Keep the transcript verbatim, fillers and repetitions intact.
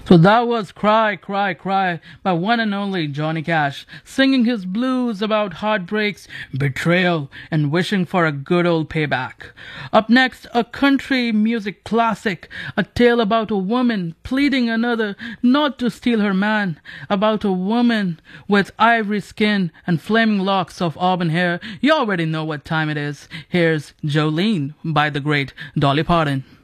So that was Cry, Cry, Cry by one and only Johnny Cash, singing his blues about heartbreaks, betrayal, and wishing for a good old payback. Up next, a country music classic, a tale about a woman pleading another not to steal her man, about a woman with ivory skin and flaming locks of auburn hair. You already know what time it is. Here's Jolene by the great Dolly Parton.